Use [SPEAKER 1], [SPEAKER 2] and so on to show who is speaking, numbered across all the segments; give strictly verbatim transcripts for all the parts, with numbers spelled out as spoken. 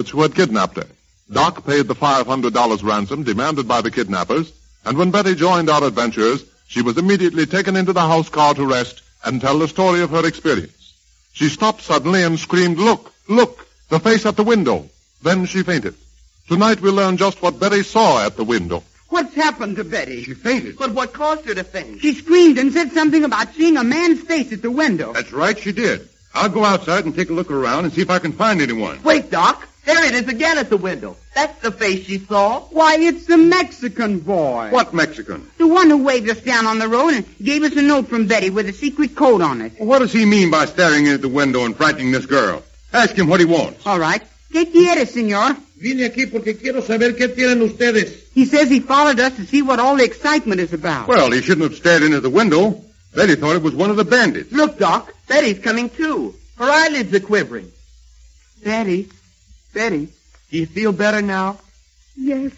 [SPEAKER 1] who had kidnapped her. Doc paid the five hundred dollars ransom demanded by the kidnappers, and when Betty joined our adventurers, she was immediately taken into the house car to rest and tell the story of her experience. She stopped suddenly and screamed, "Look, look, the face at the window." Then she fainted. Tonight we'll learn just what Betty saw at the window.
[SPEAKER 2] What's happened to Betty?
[SPEAKER 3] She fainted.
[SPEAKER 4] But what caused her to faint?
[SPEAKER 2] She screamed and said something about seeing a man's face at the window.
[SPEAKER 3] That's right, she did. I'll go outside and take a look around and see if I can find anyone.
[SPEAKER 4] Wait, Doc. There it is again at the window. That's the face she saw.
[SPEAKER 2] Why, it's the Mexican boy.
[SPEAKER 3] What Mexican?
[SPEAKER 2] The one who waved us down on the road and gave us a note from Betty with a secret code on it.
[SPEAKER 3] Well, what does he mean by staring in at the window and frightening this girl? Ask him what he wants.
[SPEAKER 2] All right. ¿Qué quiere, señor?
[SPEAKER 5] Vine aquí porque quiero saber qué tienen ustedes.
[SPEAKER 2] He says he followed us to see what all the excitement is about.
[SPEAKER 3] Well, he shouldn't have stared in at the window. Betty thought it was one of the bandits.
[SPEAKER 4] Look, Doc. Betty's coming too. Her eyelids are quivering.
[SPEAKER 2] Betty. Betty.
[SPEAKER 4] Do you feel better now?
[SPEAKER 6] Yes.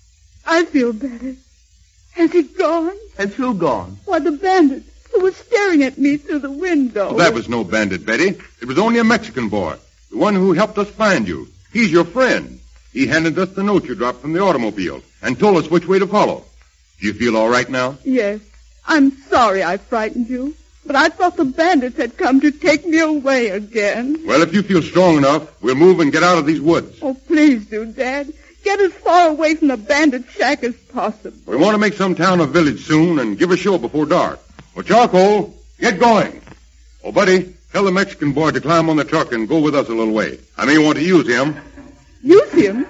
[SPEAKER 6] I feel better. Has he gone?
[SPEAKER 4] Has who gone?
[SPEAKER 6] Why, the bandit who was staring at me through the window.
[SPEAKER 3] Well, that was no bandit, Betty. It was only a Mexican boy. The one who helped us find you. He's your friend. He handed us the note you dropped from the automobile and told us which way to follow. Do you feel all right now?
[SPEAKER 6] Yes. I'm sorry I frightened you, but I thought the bandits had come to take me away again.
[SPEAKER 3] Well, if you feel strong enough, we'll move and get out of these woods.
[SPEAKER 6] Oh, please do, Dad. Get as far away from the bandit shack as possible.
[SPEAKER 3] We want to make some town or village soon and give a show before dark. Well, Charcoal, get going. Oh, buddy, tell the Mexican boy to climb on the truck and go with us a little way. I may want to use him.
[SPEAKER 6] Use him?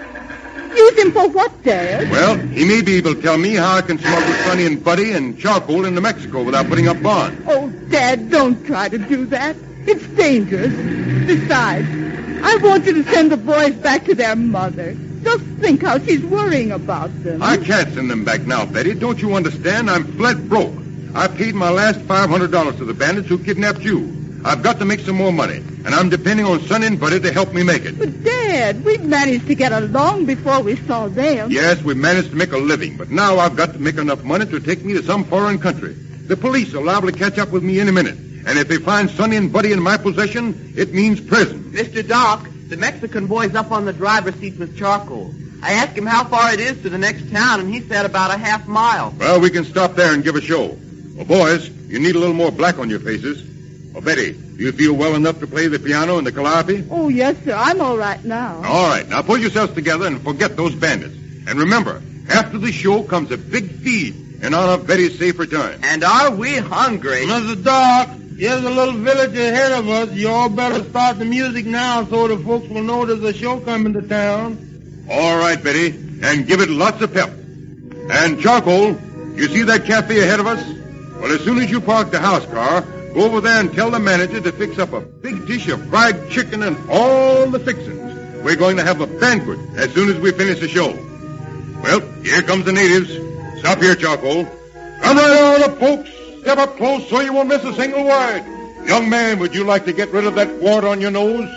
[SPEAKER 6] Use him for what, Dad?
[SPEAKER 3] Well, he may be able to tell me how I can smuggle Sonny and Buddy and Charcoal into Mexico without putting up bond.
[SPEAKER 6] Oh, Dad, don't try to do that. It's dangerous. Besides, I want you to send the boys back to their mother. Just think how she's worrying about them.
[SPEAKER 3] I can't send them back now, Betty. Don't you understand? I'm flat broke. I paid my last five hundred dollars to the bandits who kidnapped you. I've got to make some more money, and I'm depending on Sonny and Buddy to help me make it.
[SPEAKER 6] But, Dad, we managed to get along before we saw them.
[SPEAKER 3] Yes, we managed to make a living, but now I've got to make enough money to take me to some foreign country. The police are liable to catch up with me any minute, and if they find Sonny and Buddy in my possession, it means prison.
[SPEAKER 4] Mister Doc, the Mexican boy's up on the driver's seat with Charcoal. I asked him how far it is to the next town, and he said about a half mile.
[SPEAKER 3] Well, we can stop there and give a show. Well, boys, you need a little more black on your faces. Well, Betty, do you feel well enough to play the piano and the calliope?
[SPEAKER 6] Oh, yes, sir. I'm all right now.
[SPEAKER 3] All right. Now pull yourselves together and forget those bandits. And remember, after the show comes a big feed in honor of Betty's safe return.
[SPEAKER 4] And are we hungry?
[SPEAKER 5] Mister Doc, here's a little village ahead of us. You all better start the music now so the folks will know there's a show coming to town.
[SPEAKER 3] All right, Betty, and give it lots of pep. And Charcoal, you see that cafe ahead of us? Well, as soon as you park the house car, go over there and tell the manager to fix up a big dish of fried chicken and all the fixings. We're going to have a banquet as soon as we finish the show. Well, here comes the natives. Stop here, Charcoal. Come right on up, folks. Step up close so you won't miss a single word. Young man, would you like to get rid of that wart on your nose?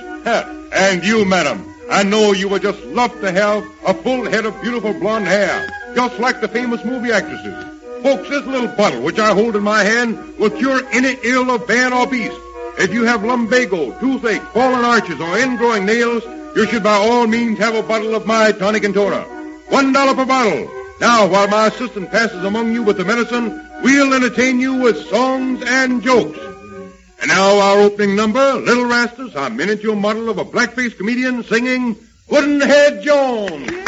[SPEAKER 3] And you, madam, I know you would just love to have a full head of beautiful blonde hair, just like the famous movie actresses. Folks, this little bottle which I hold in my hand will cure any ill of man or beast. If you have lumbago, toothache, fallen arches, or ingrowing nails, you should by all means have a bottle of my tonic and toners. One dollar per bottle. Now, while my assistant passes among you with the medicine, we'll entertain you with songs and jokes. And now our opening number, Little Rastus, our miniature model of a blackface comedian singing Pudd'nhead Jones.